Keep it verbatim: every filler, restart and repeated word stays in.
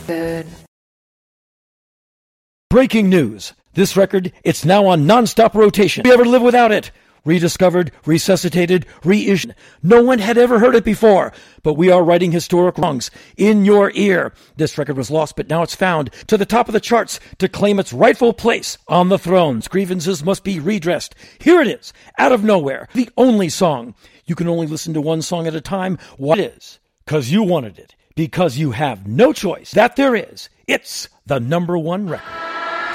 Good. Breaking news. This record, it's now on non-stop rotation. We ever live without it? Rediscovered, resuscitated, reissued. No one had ever heard it before, but we are righting historic wrongs in your ear. This record was lost, but now it's found to the top of the charts to claim its rightful place on the throne. Grievances must be redressed. Here it is, out of nowhere, the only song. You can only listen to one song at a time. What it is? Because you wanted it. Because you have no choice. That there is. It's the number one record.